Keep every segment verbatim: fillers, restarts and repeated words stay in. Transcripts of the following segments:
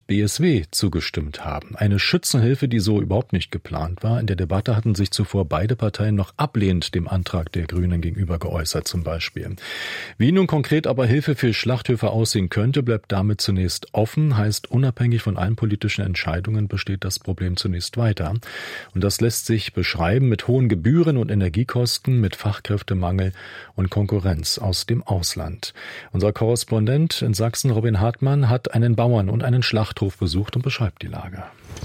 B S W zugestimmt haben. Eine Schützenhilfe, die so überhaupt nicht geplant war. In der Debatte hatten sich zuvor beide Parteien noch ablehnend dem Antrag der Grünen gegenüber geäußert zum Beispiel. Wie nun konkret aber Hilfe für Schlachthöfe aussehen könnte, bleibt damit zunächst offen. Heißt, unabhängig von allen politischen Entscheidungen besteht das Problem zunächst weiter. Und das lässt sich beschreiben mit hohen Gebühren und Energiekosten, mit Fachkräftemangel und Konkurrenz aus dem Ausland. Unser Korrespondent in Sachsen, Robin Hartmann, hat einen Bauern und einen Schlachthof besucht und beschreibt die Lage.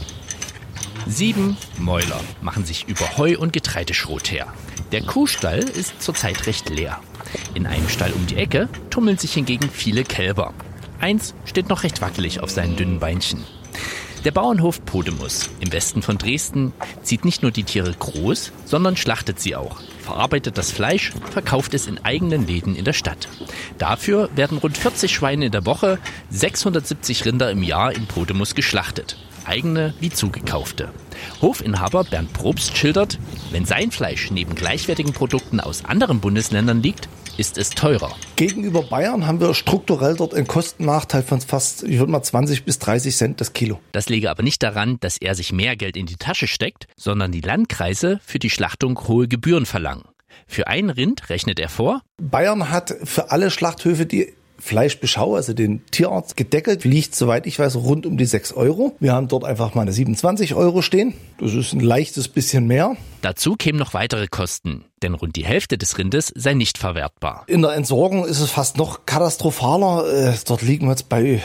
Sieben Mäuler machen sich über Heu- und Getreideschrot her. Der Kuhstall ist zurzeit recht leer. In einem Stall um die Ecke tummeln sich hingegen viele Kälber. Eins steht noch recht wackelig auf seinen dünnen Beinchen. Der Bauernhof Podemus im Westen von Dresden zieht nicht nur die Tiere groß, sondern schlachtet sie auch, verarbeitet das Fleisch, verkauft es in eigenen Läden in der Stadt. Dafür werden rund vierzig Schweine in der Woche, sechshundertsiebzig Rinder im Jahr in Podemus geschlachtet. Eigene wie zugekaufte. Hofinhaber Bernd Probst schildert, wenn sein Fleisch neben gleichwertigen Produkten aus anderen Bundesländern liegt, ist es teurer. Gegenüber Bayern haben wir strukturell dort einen Kostennachteil von fast, ich würde mal zwanzig bis dreißig Cent das Kilo. Das liege aber nicht daran, dass er sich mehr Geld in die Tasche steckt, sondern die Landkreise für die Schlachtung hohe Gebühren verlangen. Für ein Rind rechnet er vor: Bayern hat für alle Schlachthöfe die Fleischbeschau, also den Tierarzt, gedeckelt, liegt, soweit ich weiß, rund um die sechs Euro. Wir haben dort einfach mal eine siebenundzwanzig Euro stehen. Das ist ein leichtes bisschen mehr. Dazu kämen noch weitere Kosten, denn rund die Hälfte des Rindes sei nicht verwertbar. In der Entsorgung ist es fast noch katastrophaler. Dort liegen wir jetzt bei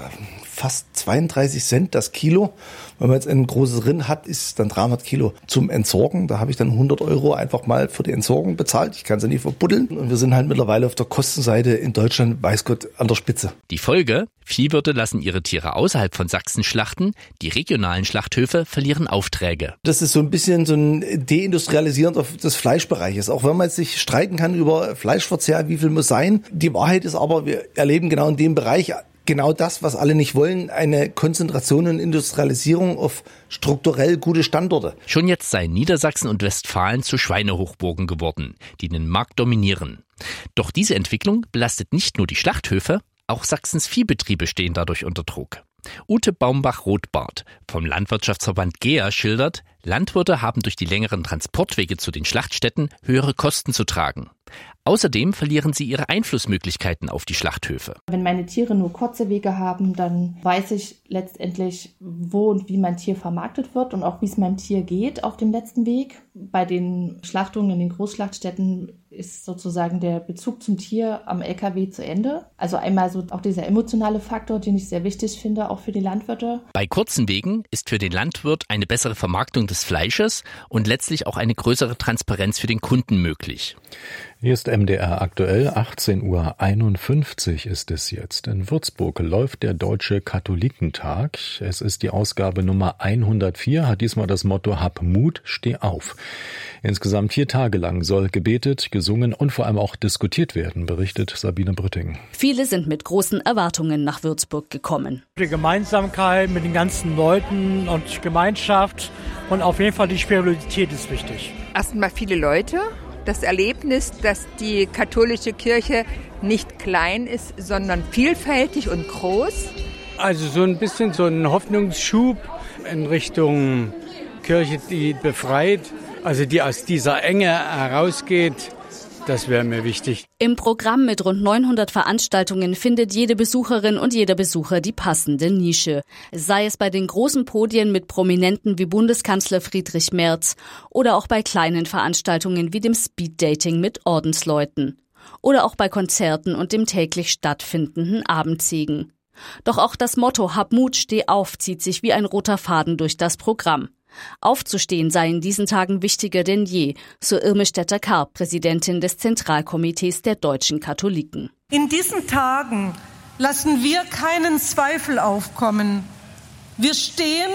fast zweiunddreißig Cent das Kilo. Wenn man jetzt ein großes Rind hat, ist es dann dreihundert Kilo zum Entsorgen. Da habe ich dann hundert Euro einfach mal für die Entsorgung bezahlt. Ich kann sie nicht verbuddeln. Und wir sind halt mittlerweile auf der Kostenseite in Deutschland, weiß Gott, an der Spitze. Die Folge: Viehwirte lassen ihre Tiere außerhalb von Sachsen schlachten. Die regionalen Schlachthöfe verlieren Aufträge. Das ist so ein bisschen so ein Deindustrialisieren des Fleischbereiches. Auch wenn man jetzt sich streiten kann über Fleischverzehr, wie viel muss sein. Die Wahrheit ist aber, wir erleben genau in dem Bereich genau das, was alle nicht wollen, eine Konzentration und Industrialisierung auf strukturell gute Standorte. Schon jetzt seien Niedersachsen und Westfalen zu Schweinehochburgen geworden, die den Markt dominieren. Doch diese Entwicklung belastet nicht nur die Schlachthöfe, auch Sachsens Viehbetriebe stehen dadurch unter Druck. Ute Baumbach-Rothbart vom Landwirtschaftsverband GEA schildert, Landwirte haben durch die längeren Transportwege zu den Schlachtstätten höhere Kosten zu tragen. Außerdem verlieren sie ihre Einflussmöglichkeiten auf die Schlachthöfe. Wenn meine Tiere nur kurze Wege haben, dann weiß ich letztendlich, wo und wie mein Tier vermarktet wird und auch wie es meinem Tier geht auf dem letzten Weg. Bei den Schlachtungen in den Großschlachtstätten ist sozusagen der Bezug zum Tier am L K W zu Ende. Also einmal so auch dieser emotionale Faktor, den ich sehr wichtig finde, auch für die Landwirte. Bei kurzen Wegen ist für den Landwirt eine bessere Vermarktung des Fleisches und letztlich auch eine größere Transparenz für den Kunden möglich. Hier ist M D R aktuell, achtzehn Uhr einundfünfzig ist es jetzt. In Würzburg läuft der Deutsche Katholikentag. Es ist die Ausgabe Nummer hundertvier, hat diesmal das Motto Hab Mut, steh auf. Insgesamt vier Tage lang soll gebetet, gesungen und vor allem auch diskutiert werden, berichtet Sabine Brütting. Viele sind mit großen Erwartungen nach Würzburg gekommen. Die Gemeinsamkeit mit den ganzen Leuten und Gemeinschaft und auf jeden Fall die Spiritualität ist wichtig. Erstmal viele Leute. Das Erlebnis, dass die katholische Kirche nicht klein ist, sondern vielfältig und groß. Also so ein bisschen so ein Hoffnungsschub in Richtung Kirche, die befreit, also die aus dieser Enge herausgeht. Das wäre mir wichtig. Im Programm mit rund neunhundert Veranstaltungen findet jede Besucherin und jeder Besucher die passende Nische. Sei es bei den großen Podien mit Prominenten wie Bundeskanzler Friedrich Merz oder auch bei kleinen Veranstaltungen wie dem Speeddating mit Ordensleuten. Oder auch bei Konzerten und dem täglich stattfindenden Abendsegen. Doch auch das Motto Hab Mut, steh auf zieht sich wie ein roter Faden durch das Programm. Aufzustehen sei in diesen Tagen wichtiger denn je, so Irme Stetter-Karp, Präsidentin des Zentralkomitees der deutschen Katholiken. In diesen Tagen lassen wir keinen Zweifel aufkommen. Wir stehen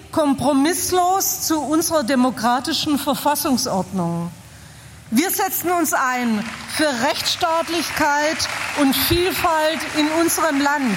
kompromisslos zu unserer demokratischen Verfassungsordnung. Wir setzen uns ein für Rechtsstaatlichkeit und Vielfalt in unserem Land.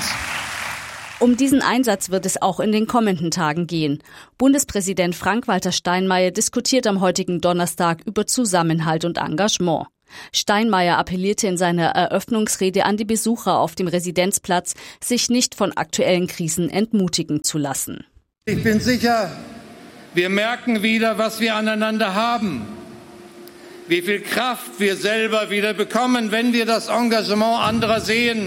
Um diesen Einsatz wird es auch in den kommenden Tagen gehen. Bundespräsident Frank-Walter Steinmeier diskutiert am heutigen Donnerstag über Zusammenhalt und Engagement. Steinmeier appellierte in seiner Eröffnungsrede an die Besucher auf dem Residenzplatz, sich nicht von aktuellen Krisen entmutigen zu lassen. Ich bin sicher, wir merken wieder, was wir aneinander haben, wie viel Kraft wir selber wieder bekommen, wenn wir das Engagement anderer sehen.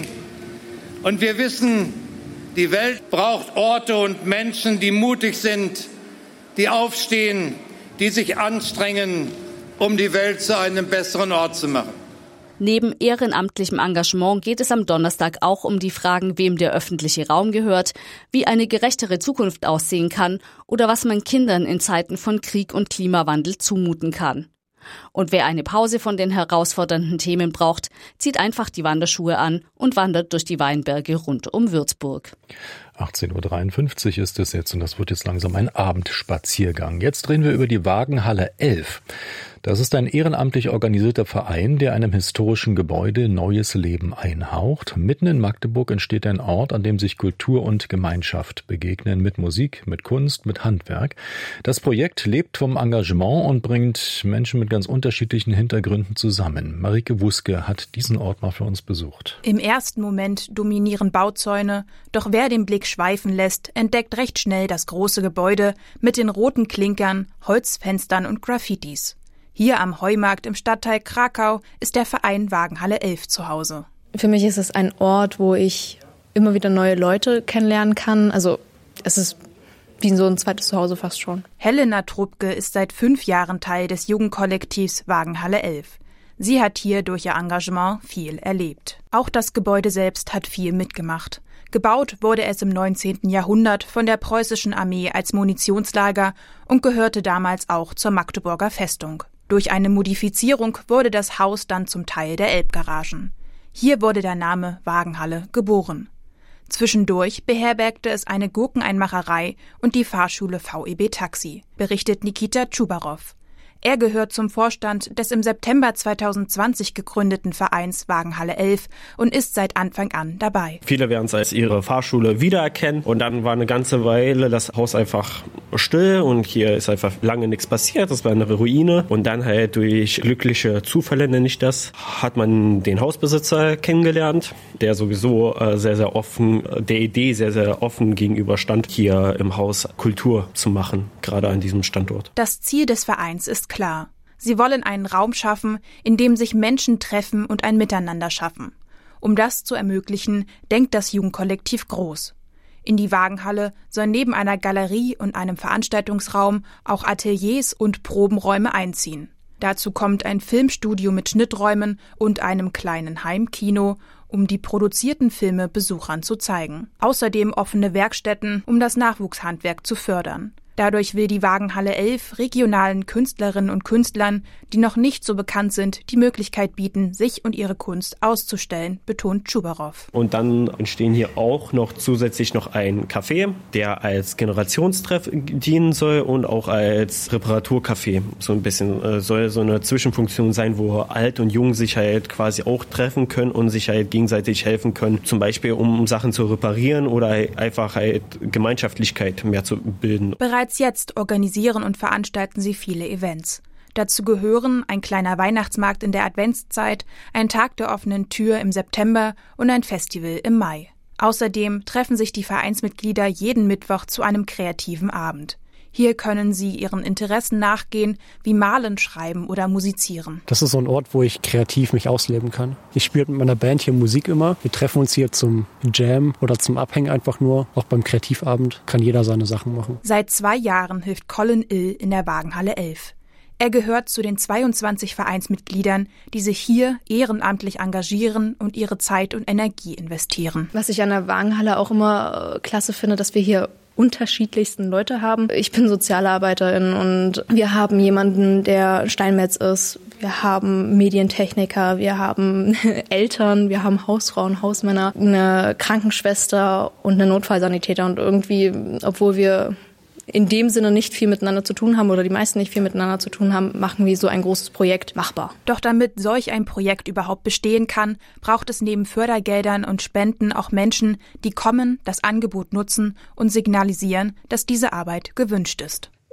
Und wir wissen, die Welt braucht Orte und Menschen, die mutig sind, die aufstehen, die sich anstrengen, um die Welt zu einem besseren Ort zu machen. Neben ehrenamtlichem Engagement geht es am Donnerstag auch um die Fragen, wem der öffentliche Raum gehört, wie eine gerechtere Zukunft aussehen kann oder was man Kindern in Zeiten von Krieg und Klimawandel zumuten kann. Und wer eine Pause von den herausfordernden Themen braucht, zieht einfach die Wanderschuhe an und wandert durch die Weinberge rund um Würzburg. achtzehn Uhr dreiundfünfzig ist es jetzt und das wird jetzt langsam ein Abendspaziergang. Jetzt reden wir über die Wagenhalle elf. Das ist ein ehrenamtlich organisierter Verein, der einem historischen Gebäude neues Leben einhaucht. Mitten in Magdeburg entsteht ein Ort, an dem sich Kultur und Gemeinschaft begegnen, mit Musik, mit Kunst, mit Handwerk. Das Projekt lebt vom Engagement und bringt Menschen mit ganz unterschiedlichen Hintergründen zusammen. Marike Wuske hat diesen Ort mal für uns besucht. Im ersten Moment dominieren Bauzäune, doch wer den Blick schweifen lässt, entdeckt recht schnell das große Gebäude mit den roten Klinkern, Holzfenstern und Graffitis. Hier am Heumarkt im Stadtteil Krakau ist der Verein Wagenhalle elf zu Hause. Für mich ist es ein Ort, wo ich immer wieder neue Leute kennenlernen kann. Also es ist wie so ein zweites Zuhause fast schon. Helena Trubke ist seit fünf Jahren Teil des Jugendkollektivs Wagenhalle elf. Sie hat hier durch ihr Engagement viel erlebt. Auch das Gebäude selbst hat viel mitgemacht. Gebaut wurde es im neunzehnten Jahrhundert von der preußischen Armee als Munitionslager und gehörte damals auch zur Magdeburger Festung. Durch eine Modifizierung wurde das Haus dann zum Teil der Elbgaragen. Hier wurde der Name Wagenhalle geboren. Zwischendurch beherbergte es eine Gurkeneinmacherei und die Fahrschule V E B Taxi, berichtet Nikita Tschubarow. Er gehört zum Vorstand des im September zweitausendzwanzig gegründeten Vereins Wagenhalle elf und ist seit Anfang an dabei. Viele werden es als ihre Fahrschule wiedererkennen und dann war eine ganze Weile das Haus einfach still und hier ist einfach lange nichts passiert, das war eine Ruine und dann halt durch glückliche Zufälle, nenne ich das, hat man den Hausbesitzer kennengelernt, der sowieso sehr, sehr offen, der Idee sehr, sehr offen gegenüber stand, hier im Haus Kultur zu machen, gerade an diesem Standort. Das Ziel des Vereins ist klar. Sie wollen einen Raum schaffen, in dem sich Menschen treffen und ein Miteinander schaffen. Um das zu ermöglichen, denkt das Jugendkollektiv groß. In die Wagenhalle soll neben einer Galerie und einem Veranstaltungsraum auch Ateliers und Probenräume einziehen. Dazu kommt ein Filmstudio mit Schnitträumen und einem kleinen Heimkino, um die produzierten Filme Besuchern zu zeigen. Außerdem offene Werkstätten, um das Nachwuchshandwerk zu fördern. Dadurch will die Wagenhalle elf regionalen Künstlerinnen und Künstlern, die noch nicht so bekannt sind, die Möglichkeit bieten, sich und ihre Kunst auszustellen, betont Tschubarow. Und dann entstehen hier auch noch zusätzlich noch ein Café, der als Generationstreff dienen soll und auch als Reparaturcafé. So ein bisschen äh, soll so eine Zwischenfunktion sein, wo alt und jung sich halt quasi auch treffen können und sich halt gegenseitig helfen können. Zum Beispiel, um Sachen zu reparieren oder einfach halt Gemeinschaftlichkeit mehr zu bilden. Bereits jetzt organisieren und veranstalten sie viele Events. Dazu gehören ein kleiner Weihnachtsmarkt in der Adventszeit, ein Tag der offenen Tür im September und ein Festival im Mai. Außerdem treffen sich die Vereinsmitglieder jeden Mittwoch zu einem kreativen Abend. Hier können sie ihren Interessen nachgehen, wie Malen, Schreiben oder Musizieren. Das ist so ein Ort, wo ich kreativ mich ausleben kann. Ich spiele mit meiner Band hier Musik immer. Wir treffen uns hier zum Jam oder zum Abhängen einfach nur. Auch beim Kreativabend kann jeder seine Sachen machen. Seit zwei Jahren hilft Colin Ill in der Wagenhalle elf. Er gehört zu den zweiundzwanzig Vereinsmitgliedern, die sich hier ehrenamtlich engagieren und ihre Zeit und Energie investieren. Was ich an der Wagenhalle auch immer klasse finde, dass wir hier unterschiedlichsten Leute haben. Ich bin Sozialarbeiterin und wir haben jemanden, der Steinmetz ist. Wir haben Medientechniker, wir haben Eltern, wir haben Hausfrauen, Hausmänner, eine Krankenschwester und eine Notfallsanitäter. Und irgendwie, obwohl wir in dem Sinne nicht viel miteinander zu tun haben oder die meisten nicht viel miteinander zu tun haben, machen wir so ein großes Projekt machbar. Doch damit solch ein Projekt überhaupt bestehen kann, braucht es neben Fördergeldern und Spenden auch Menschen, die kommen, das Angebot nutzen und signalisieren, dass diese Arbeit gewünscht ist.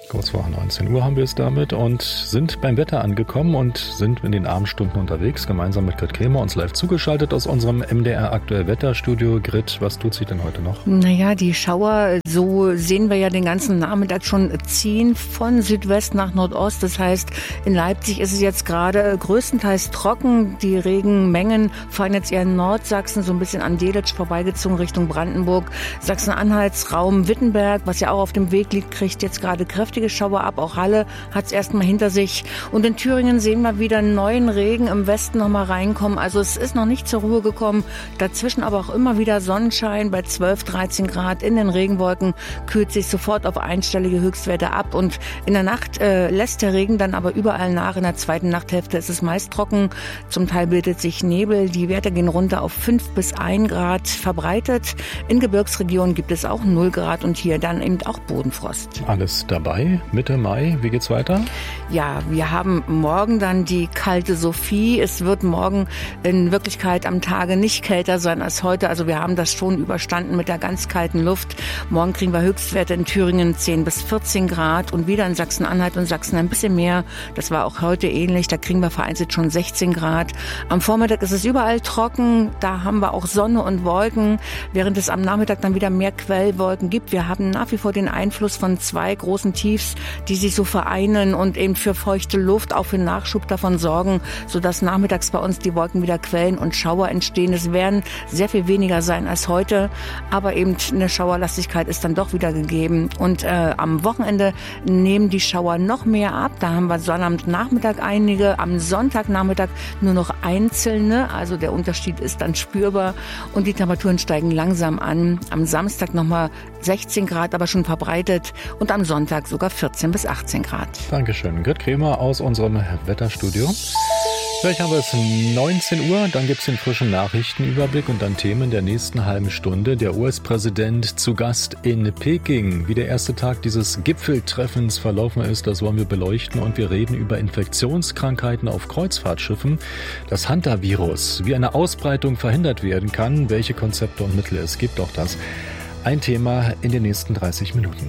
Kurz vor neunzehn Uhr haben wir es damit und sind beim Wetter angekommen und sind in den Abendstunden unterwegs, gemeinsam mit Grit Kremer, uns live zugeschaltet aus unserem M D R Aktuell Wetterstudio. Grit, was tut sie denn heute noch? Naja, die Schauer, so sehen wir ja den ganzen Nachmittag schon ziehen von Südwest nach Nordost. Das heißt, in Leipzig ist es jetzt gerade größtenteils trocken. Die Regenmengen fallen jetzt eher in Nordsachsen, so ein bisschen an Delitzsch vorbeigezogen Richtung Brandenburg. Sachsen-Anhaltsraum Wittenberg, was ja auch auf dem Weg liegt, kriegt jetzt gerade kräftige Schauer ab. Auch Halle hat es erstmal hinter sich. Und in Thüringen sehen wir wieder neuen Regen im Westen nochmal reinkommen. Also es ist noch nicht zur Ruhe gekommen. Dazwischen aber auch immer wieder Sonnenschein bei zwölf, dreizehn Grad. In den Regenwolken kühlt sich sofort auf einstellige Höchstwerte ab. Und in der Nacht äh, lässt der Regen dann aber überall nach. In der zweiten Nachthälfte ist es meist trocken. Zum Teil bildet sich Nebel. Die Werte gehen runter auf fünf bis ein Grad verbreitet. In Gebirgsregionen gibt es auch null Grad und hier dann eben auch Bodenfrost. Alles dabei. Mitte Mai, wie geht's weiter? Ja, wir haben morgen dann die kalte Sophie. Es wird morgen in Wirklichkeit am Tage nicht kälter sein als heute. Also wir haben das schon überstanden mit der ganz kalten Luft. Morgen kriegen wir Höchstwerte in Thüringen zehn bis vierzehn Grad und wieder in Sachsen-Anhalt und Sachsen ein bisschen mehr. Das war auch heute ähnlich. Da kriegen wir vereinzelt schon sechzehn Grad. Am Vormittag ist es überall trocken. Da haben wir auch Sonne und Wolken, während es am Nachmittag dann wieder mehr Quellwolken gibt. Wir haben nach wie vor den Einfluss von zwei großen Tiefs, die sich so vereinen und eben für feuchte Luft, auch für Nachschub davon sorgen, sodass nachmittags bei uns die Wolken wieder quellen und Schauer entstehen. Es werden sehr viel weniger sein als heute, aber eben eine Schauerlastigkeit ist dann doch wieder gegeben. Und äh, am Wochenende nehmen die Schauer noch mehr ab. Da haben wir Sonnabendnachmittag einige, am Sonntagnachmittag nur noch einzelne. Also der Unterschied ist dann spürbar und die Temperaturen steigen langsam an. Am Samstag nochmal sechzehn Grad, aber schon verbreitet und am Sonntag sogar vierzehn bis achtzehn Grad. Dankeschön. Grit Kremer aus unserem Wetterstudio. Gleich haben wir es neunzehn Uhr, dann gibt es den frischen Nachrichtenüberblick und dann Themen der nächsten halben Stunde. Der U S-Präsident zu Gast in Peking. Wie der erste Tag dieses Gipfeltreffens verlaufen ist, das wollen wir beleuchten und wir reden über Infektionskrankheiten auf Kreuzfahrtschiffen. Das Hantavirus, wie eine Ausbreitung verhindert werden kann, welche Konzepte und Mittel es gibt, auch das ein Thema in den nächsten dreißig Minuten.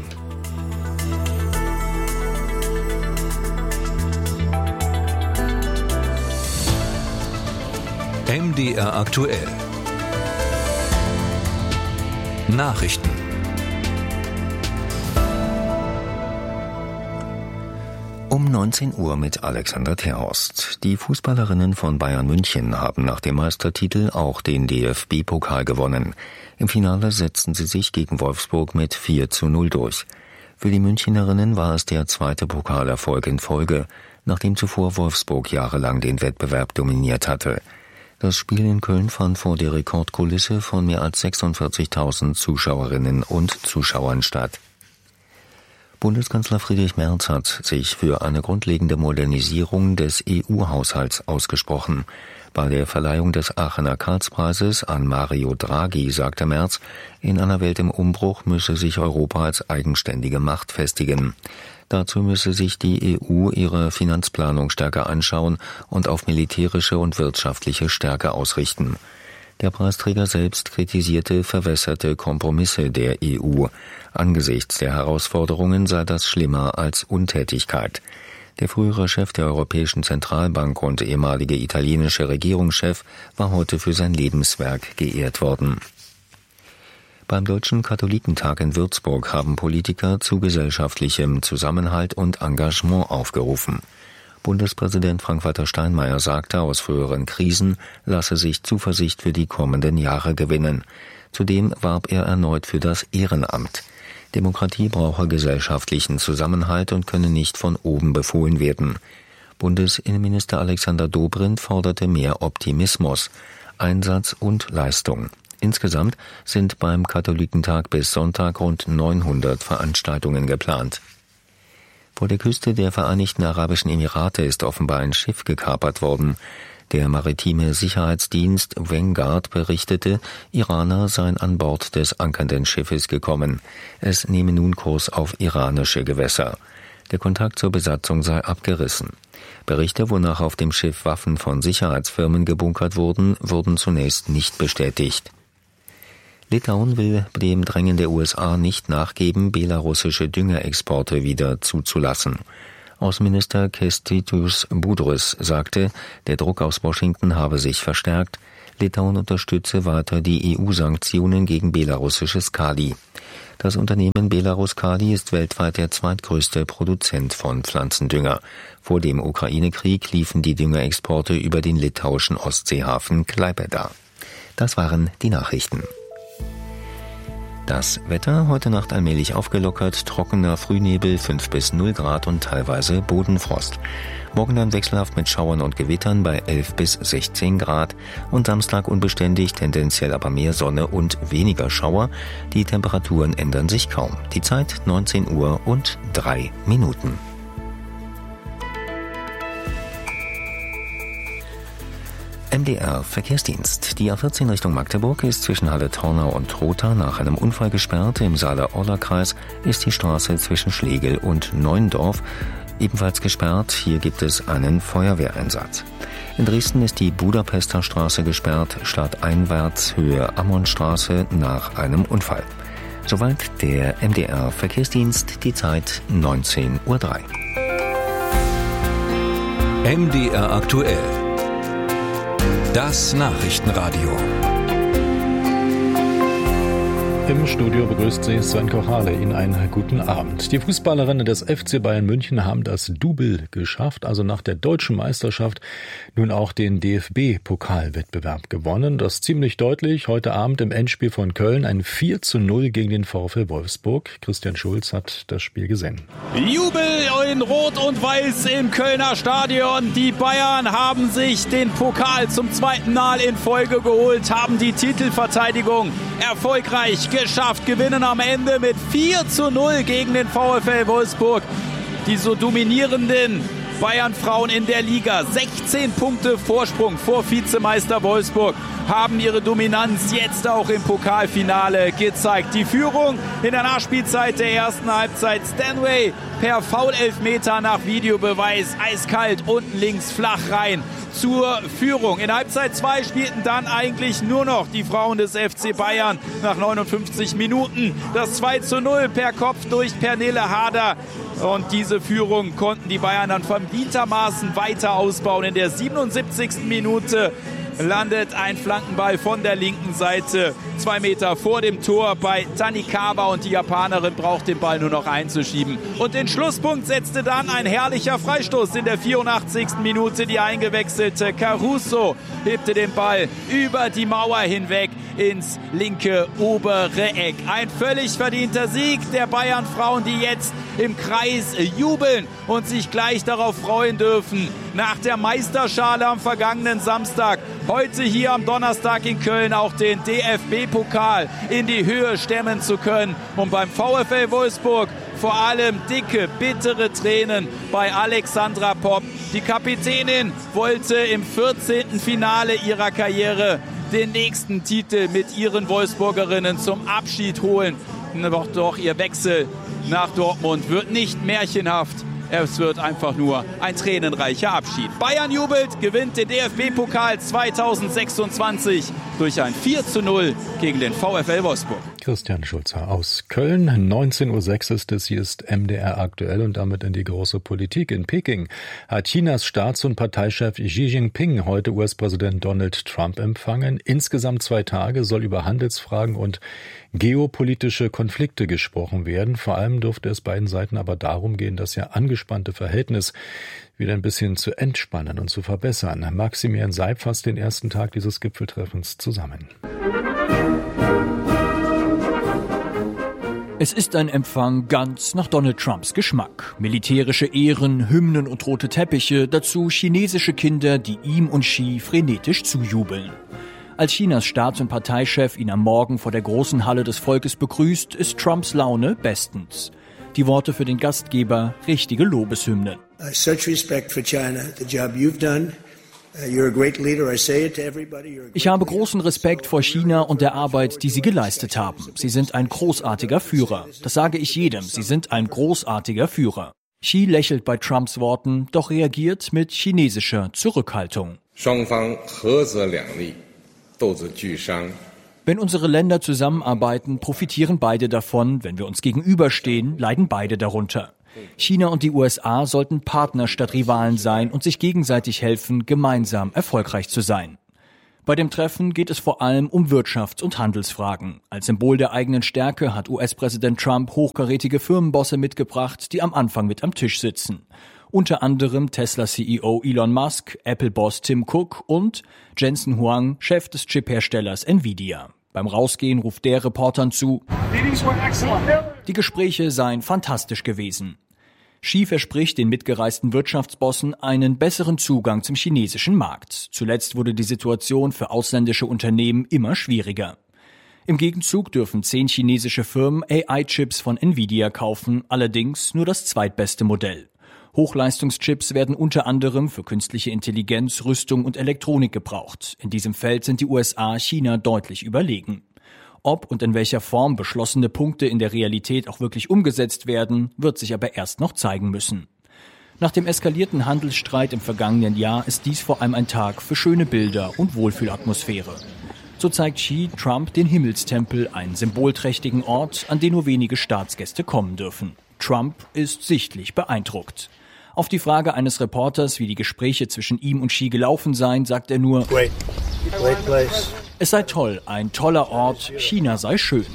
M D R aktuell. Nachrichten. Um neunzehn Uhr mit Alexander Terhorst. Die Fußballerinnen von Bayern München haben nach dem Meistertitel auch den D F B-Pokal gewonnen. Im Finale setzten sie sich gegen Wolfsburg mit vier zu null durch. Für die Münchnerinnen war es der zweite Pokalerfolg in Folge, nachdem zuvor Wolfsburg jahrelang den Wettbewerb dominiert hatte. Das Spiel in Köln fand vor der Rekordkulisse von mehr als sechsundvierzigtausend Zuschauerinnen und Zuschauern statt. Bundeskanzler Friedrich Merz hat sich für eine grundlegende Modernisierung des E U-Haushalts ausgesprochen. Bei der Verleihung des Aachener Karlspreises an Mario Draghi sagte Merz, in einer Welt im Umbruch müsse sich Europa als eigenständige Macht festigen. Dazu müsse sich die E U ihre Finanzplanung stärker anschauen und auf militärische und wirtschaftliche Stärke ausrichten. Der Preisträger selbst kritisierte verwässerte Kompromisse der E U. Angesichts der Herausforderungen sei das schlimmer als Untätigkeit. Der frühere Chef der Europäischen Zentralbank und ehemalige italienische Regierungschef war heute für sein Lebenswerk geehrt worden. Beim Deutschen Katholikentag in Würzburg haben Politiker zu gesellschaftlichem Zusammenhalt und Engagement aufgerufen. Bundespräsident Frank-Walter Steinmeier sagte, aus früheren Krisen lasse sich Zuversicht für die kommenden Jahre gewinnen. Zudem warb er erneut für das Ehrenamt. Demokratie brauche gesellschaftlichen Zusammenhalt und könne nicht von oben befohlen werden. Bundesinnenminister Alexander Dobrindt forderte mehr Optimismus, Einsatz und Leistung. Insgesamt sind beim Katholikentag bis Sonntag rund neunhundert Veranstaltungen geplant. Vor der Küste der Vereinigten Arabischen Emirate ist offenbar ein Schiff gekapert worden. Der maritime Sicherheitsdienst Vanguard berichtete, Iraner seien an Bord des ankernden Schiffes gekommen. Es nehme nun Kurs auf iranische Gewässer. Der Kontakt zur Besatzung sei abgerissen. Berichte, wonach auf dem Schiff Waffen von Sicherheitsfirmen gebunkert wurden, wurden zunächst nicht bestätigt. Litauen will dem Drängen der U S A nicht nachgeben, belarussische Düngerexporte wieder zuzulassen. Außenminister Kęstutis Budrys sagte, der Druck aus Washington habe sich verstärkt. Litauen unterstütze weiter die E U-Sanktionen gegen belarussisches Kali. Das Unternehmen Belarus Kali ist weltweit der zweitgrößte Produzent von Pflanzendünger. Vor dem Ukraine-Krieg liefen die Düngerexporte über den litauischen Ostseehafen Klaipėda. Das waren die Nachrichten. Das Wetter heute Nacht allmählich aufgelockert, trockener Frühnebel, fünf bis null Grad und teilweise Bodenfrost. Morgen dann wechselhaft mit Schauern und Gewittern bei elf bis sechzehn Grad und Samstag unbeständig, tendenziell aber mehr Sonne und weniger Schauer. Die Temperaturen ändern sich kaum. Die Zeit neunzehn Uhr und drei Minuten. M D R Verkehrsdienst. Die A vierzehn Richtung Magdeburg ist zwischen Halle-Tornau und Rotha nach einem Unfall gesperrt. Im Saale-Orla-Kreis ist die Straße zwischen Schlegel und Neuendorf ebenfalls gesperrt. Hier gibt es einen Feuerwehreinsatz. In Dresden ist die Budapester Straße gesperrt, stadteinwärts Höhe Ammonstraße nach einem Unfall. Soweit der M D R Verkehrsdienst, die Zeit neunzehn Uhr drei. M D R aktuell. Das Nachrichtenradio. Im Studio begrüßt Sie Sven Kochale. Ihnen einen guten Abend. Die Fußballerinnen des F C Bayern München haben das Double geschafft, also nach der deutschen Meisterschaft nun auch den D F B-Pokalwettbewerb gewonnen. Das ziemlich deutlich heute Abend im Endspiel von Köln, ein vier zu null gegen den VfL Wolfsburg. Christian Schulz hat das Spiel gesehen. Jubel in Rot und Weiß im Kölner Stadion. Die Bayern haben sich den Pokal zum zweiten Mal in Folge geholt, haben die Titelverteidigung erfolgreich geschafft, gewinnen am Ende mit vier zu null gegen den VfL Wolfsburg. Die so dominierenden Bayern-Frauen in der Liga, sechzehn Punkte Vorsprung vor Vizemeister Wolfsburg, haben ihre Dominanz jetzt auch im Pokalfinale gezeigt. Die Führung in der Nachspielzeit der ersten Halbzeit. Stanway per Foul-Elfmeter nach Videobeweis, eiskalt unten links flach rein zur Führung. In Halbzeit zwei spielten dann eigentlich nur noch die Frauen des F C Bayern nach neunundfünfzig Minuten. Das zwei zu null per Kopf durch Pernille Harder. Und diese Führung konnten die Bayern dann verdientermaßen weiter ausbauen. In der siebenundsiebzigsten Minute landet ein Flankenball von der linken Seite, zwei Meter vor dem Tor bei Tanikawa, und die Japanerin braucht den Ball nur noch einzuschieben. Und den Schlusspunkt setzte dann ein herrlicher Freistoß in der vierundachtzigsten Minute. Die eingewechselte Caruso hebte den Ball über die Mauer hinweg ins linke obere Eck. Ein völlig verdienter Sieg der Bayern-Frauen, die jetzt im Kreis jubeln und sich gleich darauf freuen dürfen, nach der Meisterschale am vergangenen Samstag heute hier am Donnerstag in Köln auch den D F B-Pokal in die Höhe stemmen zu können. Und beim VfL Wolfsburg vor allem dicke, bittere Tränen bei Alexandra Popp. Die Kapitänin wollte im vierzehnten Finale ihrer Karriere den nächsten Titel mit ihren Wolfsburgerinnen zum Abschied holen. Doch, doch ihr Wechsel nach Dortmund wird nicht märchenhaft. Es wird einfach nur ein tränenreicher Abschied. Bayern jubelt, gewinnt den D F B-Pokal zweitausendsechsundzwanzig durch ein vier zu null gegen den VfL Wolfsburg. Christian Schulzer aus Köln. neunzehn Uhr sechs ist es. Hier ist M D R aktuell und damit in die große Politik. In Peking hat Chinas Staats- und Parteichef Xi Jinping heute U S-Präsident Donald Trump empfangen. Insgesamt zwei Tage soll über Handelsfragen und geopolitische Konflikte gesprochen werden. Vor allem dürfte es beiden Seiten aber darum gehen, das ja angespannte Verhältnis wieder ein bisschen zu entspannen und zu verbessern. Maximilian Seib fasst den ersten Tag dieses Gipfeltreffens zusammen. Es ist ein Empfang ganz nach Donald Trumps Geschmack. Militärische Ehren, Hymnen und rote Teppiche, dazu chinesische Kinder, die ihm und Xi frenetisch zujubeln. Als Chinas Staats- und Parteichef ihn am Morgen vor der großen Halle des Volkes begrüßt, ist Trumps Laune bestens. Die Worte für den Gastgeber, richtige Lobeshymnen. Such respect for China, the job you've done. Ich habe großen Respekt vor China und der Arbeit, die Sie geleistet haben. Sie sind ein großartiger Führer. Das sage ich jedem. Sie sind ein großartiger Führer. Xi lächelt bei Trumps Worten, doch reagiert mit chinesischer Zurückhaltung. Wenn unsere Länder zusammenarbeiten, profitieren beide davon. Wenn wir uns gegenüberstehen, leiden beide darunter. China und die U S A sollten Partner statt Rivalen sein und sich gegenseitig helfen, gemeinsam erfolgreich zu sein. Bei dem Treffen geht es vor allem um Wirtschafts- und Handelsfragen. Als Symbol der eigenen Stärke hat U S-Präsident Trump hochkarätige Firmenbosse mitgebracht, die am Anfang mit am Tisch sitzen. Unter anderem Tesla-C E O Elon Musk, Apple-Boss Tim Cook und Jensen Huang, Chef des Chipherstellers Nvidia. Beim Rausgehen ruft der Reportern zu, die Gespräche seien fantastisch gewesen. Xi verspricht den mitgereisten Wirtschaftsbossen einen besseren Zugang zum chinesischen Markt. Zuletzt wurde die Situation für ausländische Unternehmen immer schwieriger. Im Gegenzug dürfen zehn chinesische Firmen A I-Chips von Nvidia kaufen, allerdings nur das zweitbeste Modell. Hochleistungschips werden unter anderem für künstliche Intelligenz, Rüstung und Elektronik gebraucht. In diesem Feld sind die U S A China deutlich überlegen. Ob und in welcher Form beschlossene Punkte in der Realität auch wirklich umgesetzt werden, wird sich aber erst noch zeigen müssen. Nach dem eskalierten Handelsstreit im vergangenen Jahr ist dies vor allem ein Tag für schöne Bilder und Wohlfühlatmosphäre. So zeigt Xi Trump den Himmelstempel, einen symbolträchtigen Ort, an den nur wenige Staatsgäste kommen dürfen. Trump ist sichtlich beeindruckt. Auf die Frage eines Reporters, wie die Gespräche zwischen ihm und Xi gelaufen seien, sagt er nur, Great. Great place. Es sei toll, ein toller Ort, China sei schön.